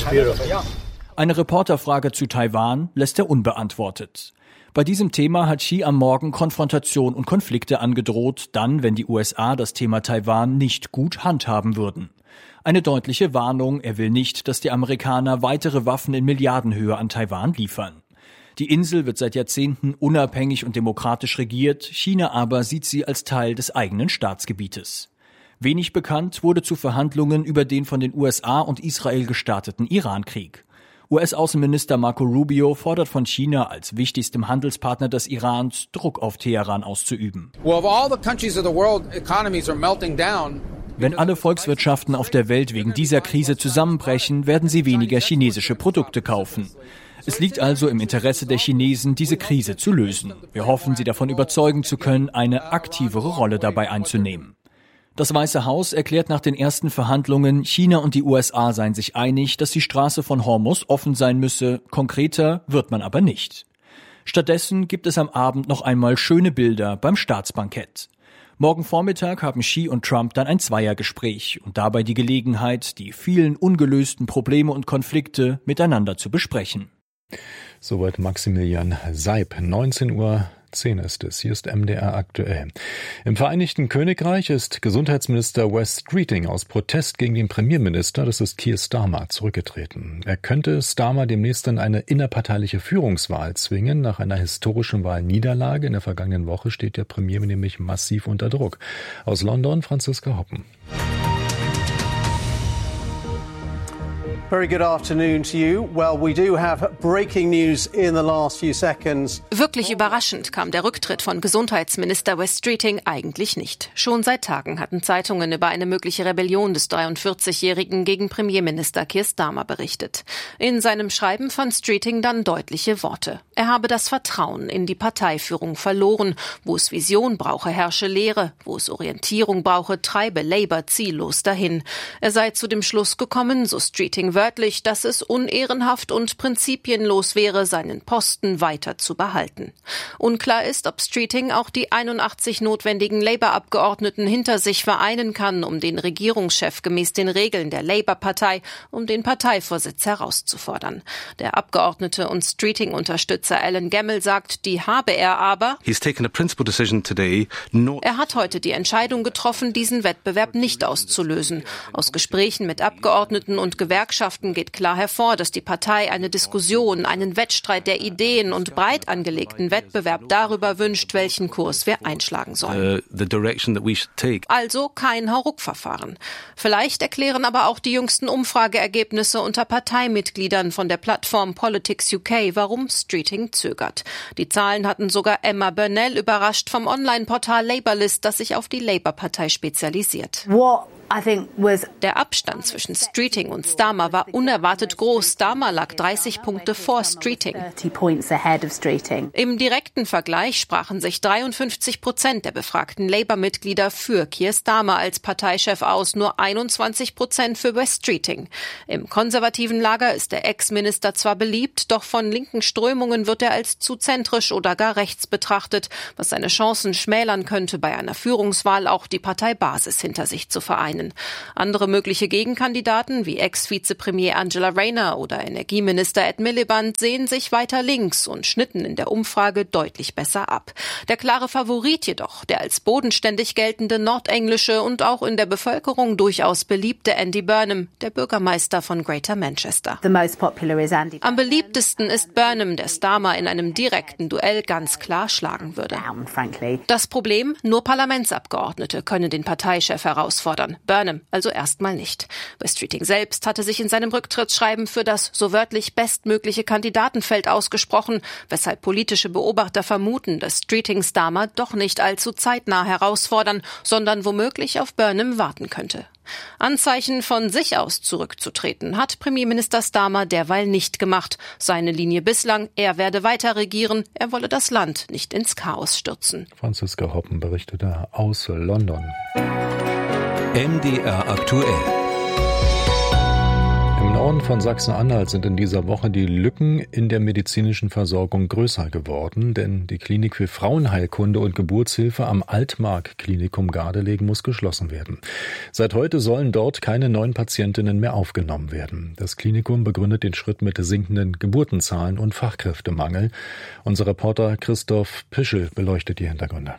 Eine Reporterfrage zu Taiwan lässt er unbeantwortet. Bei diesem Thema hat Xi am Morgen Konfrontation und Konflikte angedroht, dann, wenn die U S A das Thema Taiwan nicht gut handhaben würden. Eine deutliche Warnung, er will nicht, dass die Amerikaner weitere Waffen in Milliardenhöhe an Taiwan liefern. Die Insel wird seit Jahrzehnten unabhängig und demokratisch regiert, China aber sieht sie als Teil des eigenen Staatsgebietes. Wenig bekannt wurde zu Verhandlungen über den von den U S A und Israel gestarteten Irankrieg. U S-Außenminister Marco Rubio fordert von China als wichtigstem Handelspartner des Irans, Druck auf Teheran auszuüben. Wenn alle Volkswirtschaften auf der Welt wegen dieser Krise zusammenbrechen, werden sie weniger chinesische Produkte kaufen. Es liegt also im Interesse der Chinesen, diese Krise zu lösen. Wir hoffen, sie davon überzeugen zu können, eine aktivere Rolle dabei einzunehmen. Das Weiße Haus erklärt nach den ersten Verhandlungen, China und die U S A seien sich einig, dass die Straße von Hormuz offen sein müsse. Konkreter wird man aber nicht. Stattdessen gibt es am Abend noch einmal schöne Bilder beim Staatsbankett. Morgen Vormittag haben Xi und Trump dann ein Zweiergespräch und dabei die Gelegenheit, die vielen ungelösten Probleme und Konflikte miteinander zu besprechen. Soweit Maximilian Seib, neunzehn Uhr zehn ist es. Hier ist M D R aktuell. Im Vereinigten Königreich ist Gesundheitsminister Wes Streeting aus Protest gegen den Premierminister, das ist Keir Starmer, zurückgetreten. Er könnte Starmer demnächst in eine innerparteiliche Führungswahl zwingen. Nach einer historischen Wahlniederlage in der vergangenen Woche steht der Premier nämlich massiv unter Druck. Aus London Franziska Hoppen. Very good afternoon to you. Well, we do have breaking news in the last few seconds. Wirklich überraschend kam der Rücktritt von Gesundheitsminister Wes Streeting eigentlich nicht. Schon seit Tagen hatten Zeitungen über eine mögliche Rebellion des dreiundvierzigjährigen gegen Premierminister Keir Starmer berichtet. In seinem Schreiben fand Streeting dann deutliche Worte. Er habe das Vertrauen in die Parteiführung verloren. Wo es Vision brauche, herrsche Leere. Wo es Orientierung brauche, treibe Labour ziellos dahin. Er sei zu dem Schluss gekommen, so Streeting wörtlich, dass es unehrenhaft und prinzipienlos wäre, seinen Posten weiter zu behalten. Unklar ist, ob Streeting auch die einundachtzig notwendigen Labour-Abgeordneten hinter sich vereinen kann, um den Regierungschef gemäß den Regeln der Labour-Partei um den Parteivorsitz herauszufordern. Der Abgeordnete und Streeting-Unterstützer Alan Gemmell sagt, die habe er aber. He's taken a principal decision today not Er hat heute die Entscheidung getroffen, diesen Wettbewerb nicht auszulösen. Aus Gesprächen mit Abgeordneten und Gewerkschaften geht klar hervor, dass die Partei eine Diskussion, einen Wettstreit der Ideen und breit angelegten Wettbewerb darüber wünscht, welchen Kurs wir einschlagen sollen. uh, the direction that we should take. Also kein Hauruck-Verfahren. Vielleicht erklären aber auch die jüngsten Umfrageergebnisse unter Parteimitgliedern von der Plattform Politics U K, warum Streeting zögert. Die Zahlen hatten sogar Emma Burnell überrascht vom Online-Portal Labourlist, das sich auf die Labour-Partei spezialisiert. What Der Abstand zwischen Streeting und Starmer war unerwartet groß. Starmer lag dreißig Punkte vor Streeting. Im direkten Vergleich sprachen sich dreiundfünfzig Prozent der befragten Labour-Mitglieder für Keir Starmer als Parteichef aus, nur einundzwanzig Prozent für Wes Streeting. Im konservativen Lager ist der Ex-Minister zwar beliebt, doch von linken Strömungen wird er als zu zentrisch oder gar rechts betrachtet, was seine Chancen schmälern könnte, bei einer Führungswahl auch die Parteibasis hinter sich zu vereinen. Andere mögliche Gegenkandidaten wie Ex-Vizepremier Angela Rayner oder Energieminister Ed Miliband sehen sich weiter links und schnitten in der Umfrage deutlich besser ab. Der klare Favorit jedoch, der als bodenständig geltende nordenglische und auch in der Bevölkerung durchaus beliebte Andy Burnham, der Bürgermeister von Greater Manchester. Am beliebtesten ist Burnham, der Starmer in einem direkten Duell ganz klar schlagen würde. Das Problem, nur Parlamentsabgeordnete können den Parteichef herausfordern. Burnham also erstmal nicht. Wes Streeting selbst hatte sich in seinem Rücktrittsschreiben für das so wörtlich bestmögliche Kandidatenfeld ausgesprochen, weshalb politische Beobachter vermuten, dass Streeting Starmer doch nicht allzu zeitnah herausfordern, sondern womöglich auf Burnham warten könnte. Anzeichen von sich aus zurückzutreten hat Premierminister Starmer derweil nicht gemacht. Seine Linie bislang, er werde weiter regieren, er wolle das Land nicht ins Chaos stürzen. Franziska Hoppen berichtete aus London. M D R aktuell. Im Norden von Sachsen-Anhalt sind in dieser Woche die Lücken in der medizinischen Versorgung größer geworden, denn die Klinik für Frauenheilkunde und Geburtshilfe am Altmark-Klinikum Gardelegen muss geschlossen werden. Seit heute sollen dort keine neuen Patientinnen mehr aufgenommen werden. Das Klinikum begründet den Schritt mit sinkenden Geburtenzahlen und Fachkräftemangel. Unser Reporter Christoph Pischel beleuchtet die Hintergründe.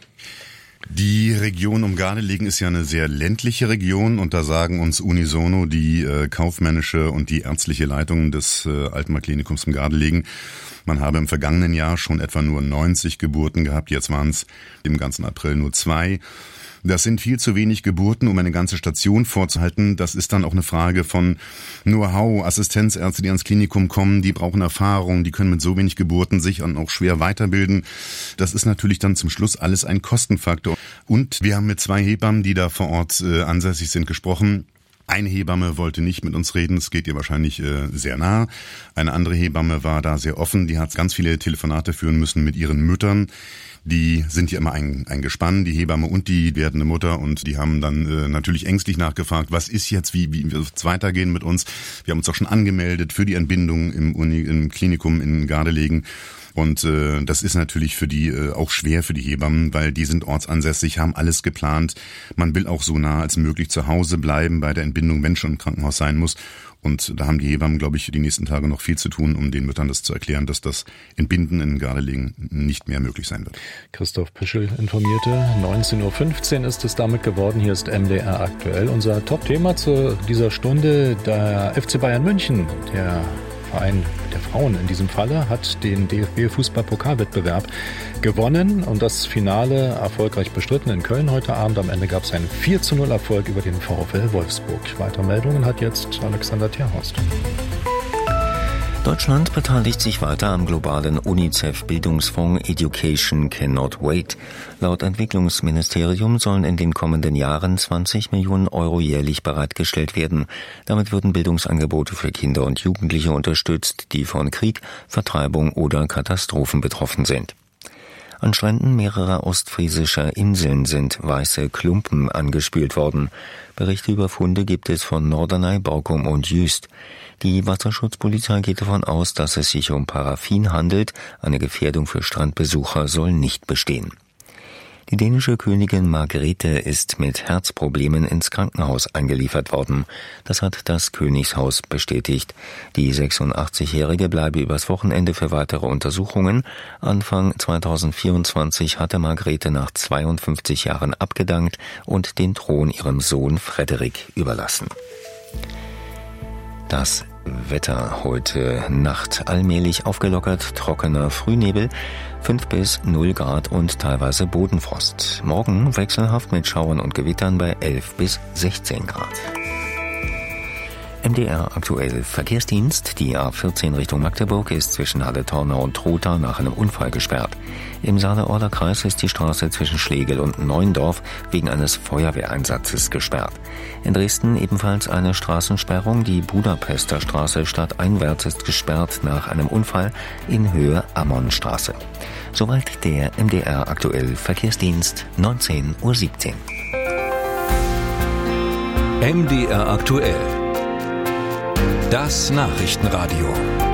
Die Region um Gardelegen ist ja eine sehr ländliche Region und da sagen uns unisono die äh, kaufmännische und die ärztliche Leitung des äh, Altmark-Klinikums im Gardelegen. Man habe im vergangenen Jahr schon etwa nur neunzig Geburten gehabt, jetzt waren es im ganzen April nur zwei. Das sind viel zu wenig Geburten, um eine ganze Station vorzuhalten. Das ist dann auch eine Frage von Know-how. Assistenzärzte, die ans Klinikum kommen, die brauchen Erfahrung, die können mit so wenig Geburten sich dann auch schwer weiterbilden. Das ist natürlich dann zum Schluss alles ein Kostenfaktor. Und wir haben mit zwei Hebammen, die da vor Ort äh, ansässig sind, gesprochen. Eine Hebamme wollte nicht mit uns reden, es geht ihr wahrscheinlich äh, sehr nah. Eine andere Hebamme war da sehr offen, die hat ganz viele Telefonate führen müssen mit ihren Müttern. Die sind ja immer ein, ein Gespann, die Hebamme und die werdende Mutter, und die haben dann äh, natürlich ängstlich nachgefragt, was ist jetzt, wie, wie wird es weitergehen mit uns? Wir haben uns auch schon angemeldet für die Entbindung im, Uni, im Klinikum in Gardelegen. Und äh, das ist natürlich für die äh, auch schwer für die Hebammen, weil die sind ortsansässig, haben alles geplant. Man will auch so nah als möglich zu Hause bleiben bei der Entbindung, wenn schon im Krankenhaus sein muss. Und da haben die Hebammen, glaube ich, die nächsten Tage noch viel zu tun, um den Müttern das zu erklären, dass das Entbinden in Gardelegen nicht mehr möglich sein wird. Christoph Pischel informierte. neunzehn Uhr fünfzehn ist es damit geworden. Hier ist M D R aktuell. Unser Top-Thema zu dieser Stunde, der F C Bayern München, der Verein der Frauen in diesem Falle, hat den D F B-Fußball-Pokalwettbewerb gewonnen und das Finale erfolgreich bestritten in Köln heute Abend. Am Ende gab es einen vier zu null Erfolg über den VfL Wolfsburg. Weitere Meldungen hat jetzt Alexander Tierhorst. Deutschland beteiligt sich weiter am globalen UNICEF-Bildungsfonds Education Cannot Wait. Laut Entwicklungsministerium sollen in den kommenden Jahren zwanzig Millionen Euro jährlich bereitgestellt werden. Damit würden Bildungsangebote für Kinder und Jugendliche unterstützt, die von Krieg, Vertreibung oder Katastrophen betroffen sind. An Stränden mehrerer ostfriesischer Inseln sind weiße Klumpen angespült worden. Berichte über Funde gibt es von Norderney, Borkum und Jüst. Die Wasserschutzpolizei geht davon aus, dass es sich um Paraffin handelt. Eine Gefährdung für Strandbesucher soll nicht bestehen. Die dänische Königin Margrethe ist mit Herzproblemen ins Krankenhaus eingeliefert worden. Das hat das Königshaus bestätigt. Die sechsundachtzigjährige bleibe übers Wochenende für weitere Untersuchungen. Anfang zweitausendvierundzwanzig hatte Margrethe nach zweiundfünfzig Jahren abgedankt und den Thron ihrem Sohn Frederik überlassen. Das Wetter heute Nacht allmählich aufgelockert, trockener Frühnebel, fünf bis null Grad und teilweise Bodenfrost. Morgen wechselhaft mit Schauern und Gewittern bei elf bis sechzehn Grad. M D R aktuell Verkehrsdienst. Die A vierzehn Richtung Magdeburg ist zwischen Halle-Tornau und Trotha nach einem Unfall gesperrt. Im Saale-Orler Kreis ist die Straße zwischen Schlegel und Neuendorf wegen eines Feuerwehreinsatzes gesperrt. In Dresden ebenfalls eine Straßensperrung. Die Budapester Straße stadteinwärts ist gesperrt nach einem Unfall in Höhe Ammonstraße. Soweit der M D R aktuell Verkehrsdienst, neunzehn Uhr siebzehn. M D R aktuell. Das Nachrichtenradio.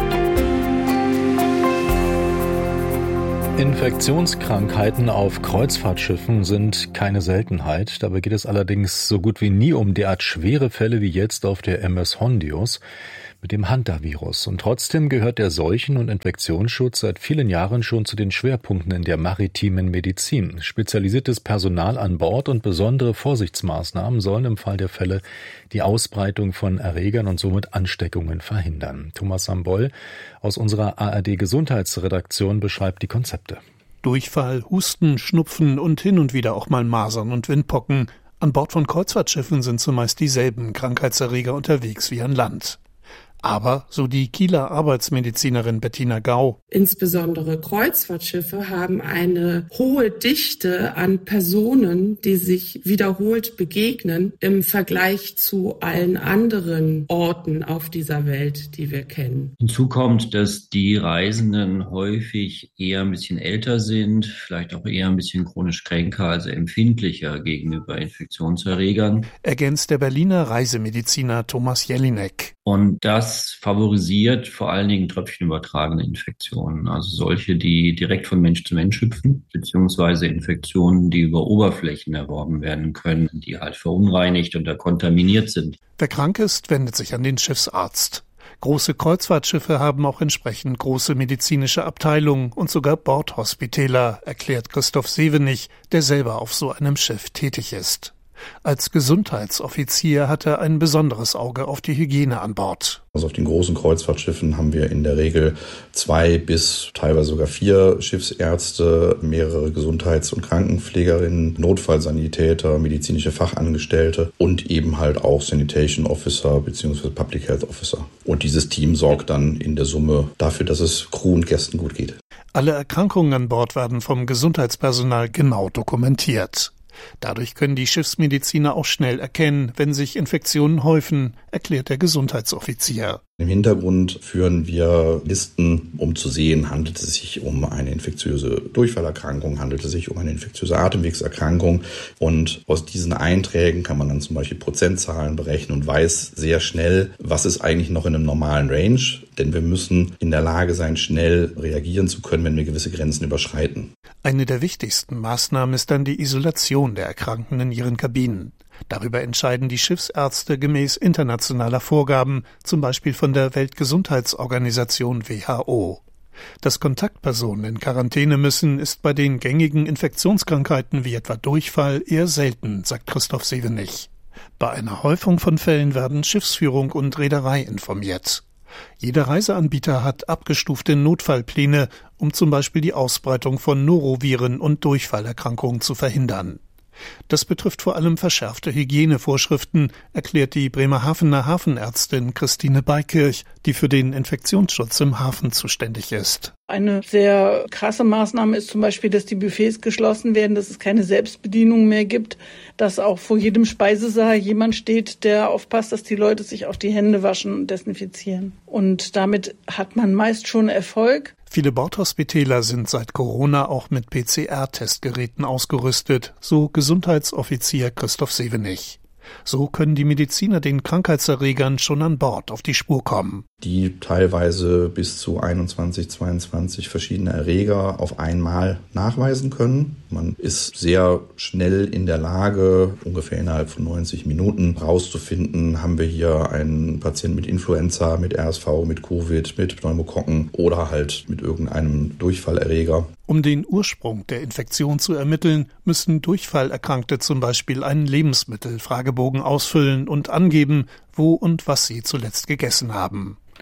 Infektionskrankheiten auf Kreuzfahrtschiffen sind keine Seltenheit. Dabei geht es allerdings so gut wie nie um derart schwere Fälle wie jetzt auf der M S Hondius mit dem Hantavirus. Und trotzdem gehört der Seuchen- und Infektionsschutz seit vielen Jahren schon zu den Schwerpunkten in der maritimen Medizin. Spezialisiertes Personal an Bord und besondere Vorsichtsmaßnahmen sollen im Fall der Fälle die Ausbreitung von Erregern und somit Ansteckungen verhindern. Thomas Sambol aus unserer A R D-Gesundheitsredaktion beschreibt die Konzepte. Durchfall, Husten, Schnupfen und hin und wieder auch mal Masern und Windpocken. An Bord von Kreuzfahrtschiffen sind zumeist dieselben Krankheitserreger unterwegs wie an Land. Aber, so die Kieler Arbeitsmedizinerin Bettina Gau, insbesondere Kreuzfahrtschiffe haben eine hohe Dichte an Personen, die sich wiederholt begegnen im Vergleich zu allen anderen Orten auf dieser Welt, die wir kennen. Hinzu kommt, dass die Reisenden häufig eher ein bisschen älter sind, vielleicht auch eher ein bisschen chronisch kränker, also empfindlicher gegenüber Infektionserregern, ergänzt der Berliner Reisemediziner Thomas Jelinek. Und das favorisiert vor allen Dingen tröpfchenübertragene Infektionen, also solche, die direkt von Mensch zu Mensch hüpfen, beziehungsweise Infektionen, die über Oberflächen erworben werden können, die halt verunreinigt oder kontaminiert sind. Wer krank ist, wendet sich an den Schiffsarzt. Große Kreuzfahrtschiffe haben auch entsprechend große medizinische Abteilungen und sogar Bordhospitäler, erklärt Christoph Sevenich, der selber auf so einem Schiff tätig ist. Als Gesundheitsoffizier hat er ein besonderes Auge auf die Hygiene an Bord. Also auf den großen Kreuzfahrtschiffen haben wir in der Regel zwei bis teilweise sogar vier Schiffsärzte, mehrere Gesundheits- und Krankenpflegerinnen, Notfallsanitäter, medizinische Fachangestellte und eben halt auch Sanitation Officer bzw. Public Health Officer. Und dieses Team sorgt dann in der Summe dafür, dass es Crew und Gästen gut geht. Alle Erkrankungen an Bord werden vom Gesundheitspersonal genau dokumentiert. Dadurch können die Schiffsmediziner auch schnell erkennen, wenn sich Infektionen häufen, erklärt der Gesundheitsoffizier. Im Hintergrund führen wir Listen, um zu sehen, handelt es sich um eine infektiöse Durchfallerkrankung, handelt es sich um eine infektiöse Atemwegserkrankung. Und aus diesen Einträgen kann man dann zum Beispiel Prozentzahlen berechnen und weiß sehr schnell, was ist eigentlich noch in einem normalen Range. Denn wir müssen in der Lage sein, schnell reagieren zu können, wenn wir gewisse Grenzen überschreiten. Eine der wichtigsten Maßnahmen ist dann die Isolation der Erkrankten in ihren Kabinen. Darüber entscheiden die Schiffsärzte gemäß internationaler Vorgaben, zum Beispiel von der Weltgesundheitsorganisation W H O. Dass Kontaktpersonen in Quarantäne müssen, ist bei den gängigen Infektionskrankheiten wie etwa Durchfall eher selten, sagt Christoph Sevenich. Bei einer Häufung von Fällen werden Schiffsführung und Reederei informiert. Jeder Reiseanbieter hat abgestufte Notfallpläne, um zum Beispiel die Ausbreitung von Noroviren und Durchfallerkrankungen zu verhindern. Das betrifft vor allem verschärfte Hygienevorschriften, erklärt die Bremerhavener Hafenärztin Christine Beikirch, die für den Infektionsschutz im Hafen zuständig ist. Eine sehr krasse Maßnahme ist zum Beispiel, dass die Buffets geschlossen werden, dass es keine Selbstbedienung mehr gibt, dass auch vor jedem Speisesaal jemand steht, der aufpasst, dass die Leute sich auch die Hände waschen und desinfizieren. Und damit hat man meist schon Erfolg. Viele Bordhospitäler sind seit Corona auch mit P C R-Testgeräten ausgerüstet, so Gesundheitsoffizier Christoph Sevenich. So können die Mediziner den Krankheitserregern schon an Bord auf die Spur kommen. Die teilweise bis zu einundzwanzig, zweiundzwanzig verschiedene Erreger auf einmal nachweisen können. Man ist sehr schnell in der Lage, ungefähr innerhalb von neunzig Minuten rauszufinden, haben wir hier einen Patienten mit Influenza, mit R S V, mit Covid, mit Pneumokokken oder halt mit irgendeinem Durchfallerreger. Um den Ursprung der Infektion zu ermitteln, müssen Durchfallerkrankte zum Beispiel einen Lebensmittelfragebogen ausfüllen und angeben, wo und was sie zuletzt gegessen haben.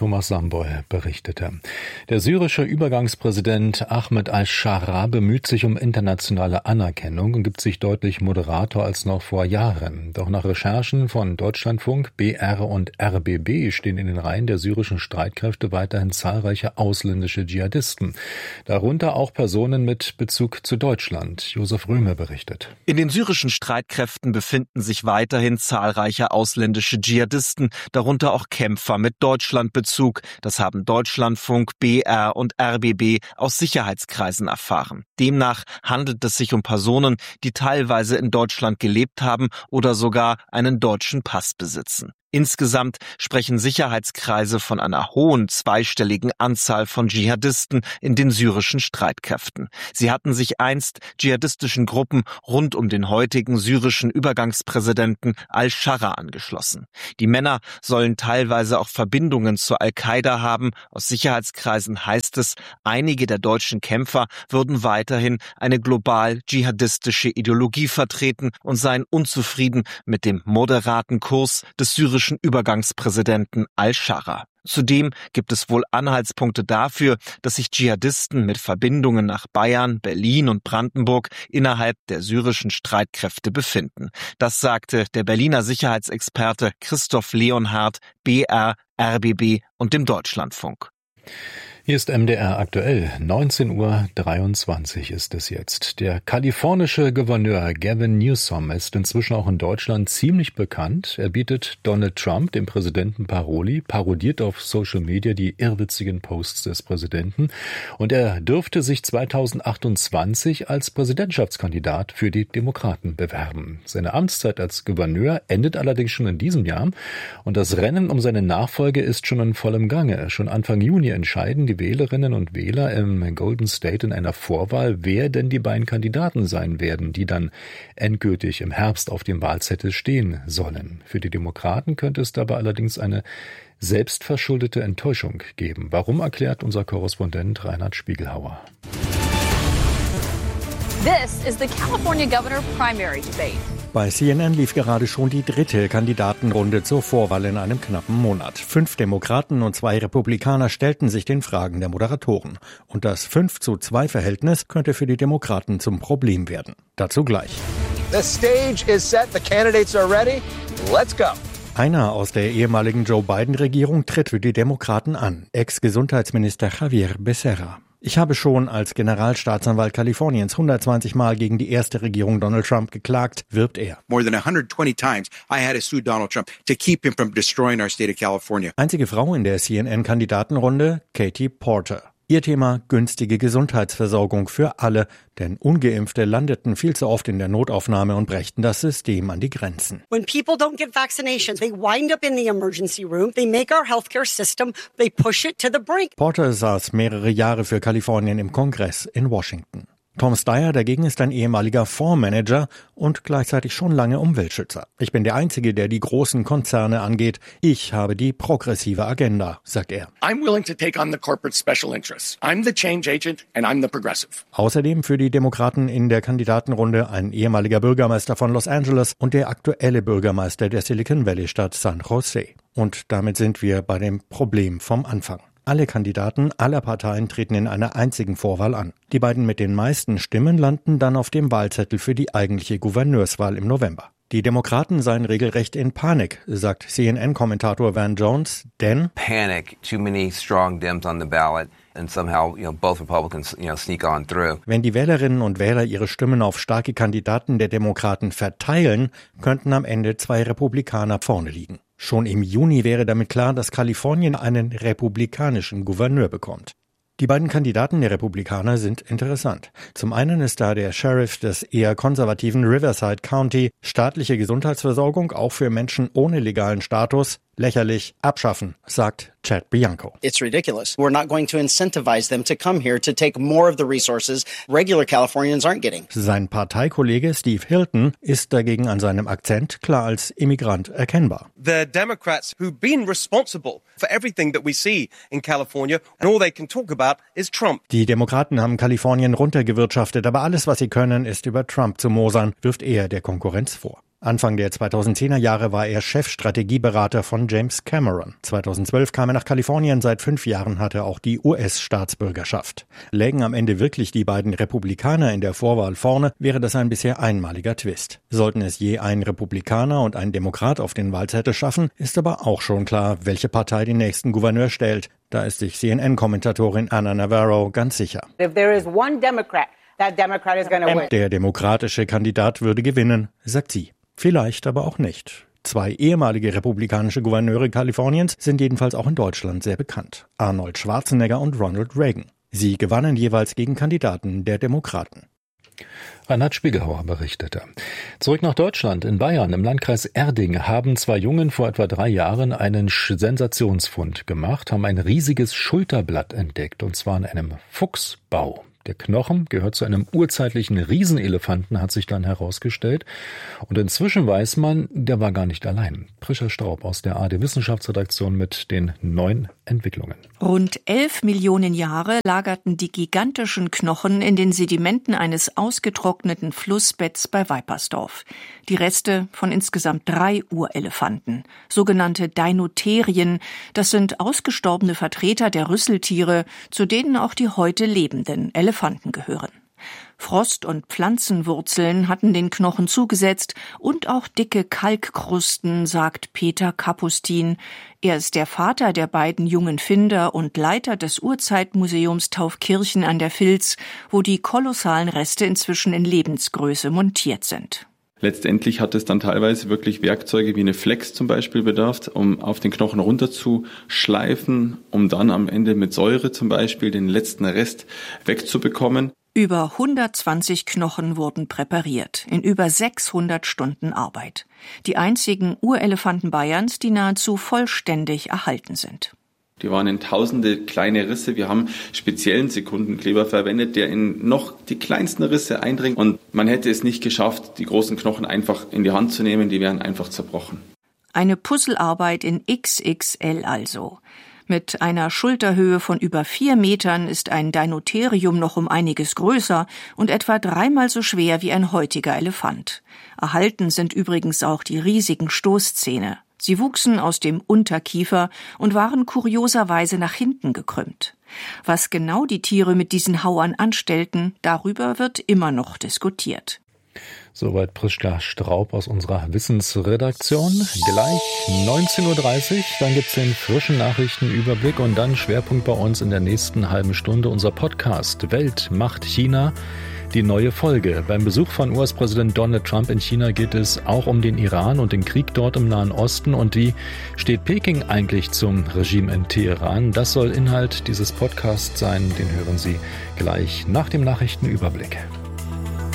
Thomas Samboy berichtete. Der syrische Übergangspräsident Ahmed al-Shara bemüht sich um internationale Anerkennung und gibt sich deutlich moderater als noch vor Jahren. Doch nach Recherchen von Deutschlandfunk, B R und R B B stehen in den Reihen der syrischen Streitkräfte weiterhin zahlreiche ausländische Dschihadisten. Darunter auch Personen mit Bezug zu Deutschland. Josef Römer berichtet. In den syrischen Streitkräften befinden sich weiterhin zahlreiche ausländische Dschihadisten, darunter auch Kämpfer mit Deutschlandbezug. Das haben Deutschlandfunk, B R und R B B aus Sicherheitskreisen erfahren. Demnach handelt es sich um Personen, die teilweise in Deutschland gelebt haben oder sogar einen deutschen Pass besitzen. Insgesamt sprechen Sicherheitskreise von einer hohen zweistelligen Anzahl von Dschihadisten in den syrischen Streitkräften. Sie hatten sich einst dschihadistischen Gruppen rund um den heutigen syrischen Übergangspräsidenten al-Shara angeschlossen. Die Männer sollen teilweise auch Verbindungen zur Al-Qaida haben. Aus Sicherheitskreisen heißt es, einige der deutschen Kämpfer würden weiterhin eine global dschihadistische Ideologie vertreten und seien unzufrieden mit dem moderaten Kurs des syrischen Übergangspräsidenten al-Shara. Zudem gibt es wohl Anhaltspunkte dafür, dass sich Dschihadisten mit Verbindungen nach Bayern, Berlin und Brandenburg innerhalb der syrischen Streitkräfte befinden. Das sagte der Berliner Sicherheitsexperte Christoph Leonhardt, B R, R B B und dem Deutschlandfunk. Hier ist M D R aktuell. neunzehn Uhr dreiundzwanzig ist es jetzt. Der kalifornische Gouverneur Gavin Newsom ist inzwischen auch in Deutschland ziemlich bekannt. Er bietet Donald Trump, dem Präsidenten, Paroli, parodiert auf Social Media die irrwitzigen Posts des Präsidenten und er dürfte sich zweitausendachtundzwanzig als Präsidentschaftskandidat für die Demokraten bewerben. Seine Amtszeit als Gouverneur endet allerdings schon in diesem Jahr und das Rennen um seine Nachfolge ist schon in vollem Gange. Schon Anfang Juni entscheiden die Die Wählerinnen und Wähler im Golden State in einer Vorwahl, wer denn die beiden Kandidaten sein werden, die dann endgültig im Herbst auf dem Wahlzettel stehen sollen. Für die Demokraten könnte es dabei allerdings eine selbstverschuldete Enttäuschung geben. Warum, erklärt unser Korrespondent Reinhard Spiegelhauer. This is the California Governor Primary Debate. Bei C N N lief gerade schon die dritte Kandidatenrunde zur Vorwahl in einem knappen Monat. Fünf Demokraten und zwei Republikaner stellten sich den Fragen der Moderatoren. Und das fünf zu zwei Verhältnis könnte für die Demokraten zum Problem werden. Dazu gleich. The stage is set, the candidates are ready. Let's go. Einer aus der ehemaligen Joe Biden-Regierung tritt für die Demokraten an, Ex-Gesundheitsminister Javier Becerra. Ich habe schon als Generalstaatsanwalt Kaliforniens hundertzwanzig Mal gegen die erste Regierung Donald Trump geklagt, wirbt er. More than one hundred twenty times I had to sue Donald Trump to keep him from destroying our state of California. Einzige Frau in der C N N-Kandidatenrunde, Katie Porter. Ihr Thema günstige Gesundheitsversorgung für alle, denn Ungeimpfte landeten viel zu oft in der Notaufnahme und brächten das System an die Grenzen. When people don't get vaccinations, they wind up in the emergency room, they make our healthcare system, they push it to the brink. Porter saß mehrere Jahre für Kalifornien im Kongress in Washington. Tom Steyer dagegen ist ein ehemaliger Fondsmanager und gleichzeitig schon lange Umweltschützer. Ich bin der Einzige, der die großen Konzerne angeht. Ich habe die progressive Agenda, sagt er. I'm willing to take on the corporate special interests. I'm the change agent and I'm the progressive. Außerdem für die Demokraten in der Kandidatenrunde ein ehemaliger Bürgermeister von Los Angeles und der aktuelle Bürgermeister der Silicon Valley-Stadt San Jose. Und damit sind wir bei dem Problem vom Anfang. Alle Kandidaten aller Parteien treten in einer einzigen Vorwahl an. Die beiden mit den meisten Stimmen landen dann auf dem Wahlzettel für die eigentliche Gouverneurswahl im November. Die Demokraten seien regelrecht in Panik, sagt C N N-Kommentator Van Jones, denn Panic, too many strong Dems on the ballot. And somehow, you know, both Republicans, you know, sneak on through. Wenn die Wählerinnen und Wähler ihre Stimmen auf starke Kandidaten der Demokraten verteilen, könnten am Ende zwei Republikaner vorne liegen. Schon im Juni wäre damit klar, dass Kalifornien einen republikanischen Gouverneur bekommt. Die beiden Kandidaten der Republikaner sind interessant. Zum einen ist da der Sheriff des eher konservativen Riverside County, staatliche Gesundheitsversorgung auch für Menschen ohne legalen Status, lächerlich, abschaffen, sagt Chad Bianco. It's ridiculous. We're not going to incentivize them to come here to take more of the resources regular Californians aren't getting. Sein Parteikollege Steve Hilton ist dagegen an seinem Akzent klar als Immigrant erkennbar. The Democrats who've been responsible for everything that we see in California and all they can talk about is Trump. Die Demokraten haben Kalifornien runtergewirtschaftet, aber alles, was sie können, ist über Trump zu mosern, wirft er der Konkurrenz vor. Anfang der zweitausendzehner Jahre war er Chefstrategieberater von James Cameron. zweitausendzwölf kam er nach Kalifornien, seit fünf Jahren hat er auch die U S-Staatsbürgerschaft. Lägen am Ende wirklich die beiden Republikaner in der Vorwahl vorne, wäre das ein bisher einmaliger Twist. Sollten es je ein Republikaner und ein Demokrat auf den Wahlzettel schaffen, ist aber auch schon klar, welche Partei den nächsten Gouverneur stellt. Da ist sich C N N-Kommentatorin Anna Navarro ganz sicher. If there is one Democrat, that Democrat is going to win. Der demokratische Kandidat würde gewinnen, sagt sie. Vielleicht aber auch nicht. Zwei ehemalige republikanische Gouverneure Kaliforniens sind jedenfalls auch in Deutschland sehr bekannt. Arnold Schwarzenegger und Ronald Reagan. Sie gewannen jeweils gegen Kandidaten der Demokraten. Reinhard Spiegelhauer berichtete. Zurück nach Deutschland. In Bayern, im Landkreis Erding, haben zwei Jungen vor etwa drei Jahren einen Sensationsfund gemacht, haben ein riesiges Schulterblatt entdeckt, und zwar in einem Fuchsbau. Der Knochen gehört zu einem urzeitlichen Riesenelefanten, hat sich dann herausgestellt. Und inzwischen weiß man, der war gar nicht allein. Prischa Straub aus der A R D-Wissenschaftsredaktion mit den neuen Entwicklungen. Rund elf Millionen Jahre lagerten die gigantischen Knochen in den Sedimenten eines ausgetrockneten Flussbetts bei Weipersdorf. Die Reste von insgesamt drei Urelefanten, sogenannte Deinotherium. Das sind ausgestorbene Vertreter der Rüsseltiere, zu denen auch die heute lebenden Elefanten gehören. Frost- und Pflanzenwurzeln hatten den Knochen zugesetzt und auch dicke Kalkkrusten, sagt Peter Kapustin. Er ist der Vater der beiden jungen Finder und Leiter des Urzeitmuseums Taufkirchen an der Vils, wo die kolossalen Reste inzwischen in Lebensgröße montiert sind. Letztendlich hat es dann teilweise wirklich Werkzeuge wie eine Flex zum Beispiel bedarf, um auf den Knochen runterzuschleifen, um dann am Ende mit Säure zum Beispiel den letzten Rest wegzubekommen. Über hundertzwanzig Knochen wurden präpariert, in über sechshundert Stunden Arbeit. Die einzigen Urelefanten Bayerns, die nahezu vollständig erhalten sind. Die waren in tausende kleine Risse. Wir haben speziellen Sekundenkleber verwendet, der in noch die kleinsten Risse eindringt. Und man hätte es nicht geschafft, die großen Knochen einfach in die Hand zu nehmen. Die wären einfach zerbrochen. Eine Puzzlearbeit in X X L also. Mit einer Schulterhöhe von über vier Metern ist ein Deinotherium noch um einiges größer und etwa dreimal so schwer wie ein heutiger Elefant. Erhalten sind übrigens auch die riesigen Stoßzähne. Sie wuchsen aus dem Unterkiefer und waren kurioserweise nach hinten gekrümmt. Was genau die Tiere mit diesen Hauern anstellten, darüber wird immer noch diskutiert. Soweit Prisca Straub aus unserer Wissensredaktion. Gleich neunzehn Uhr dreißig, dann gibt's den frischen Nachrichtenüberblick und dann Schwerpunkt bei uns in der nächsten halben Stunde unser Podcast Welt macht China. Die neue Folge. Beim Besuch von U S-Präsident Donald Trump in China geht es auch um den Iran und den Krieg dort im Nahen Osten. Und wie steht Peking eigentlich zum Regime in Teheran? Das soll Inhalt dieses Podcasts sein. Den hören Sie gleich nach dem Nachrichtenüberblick.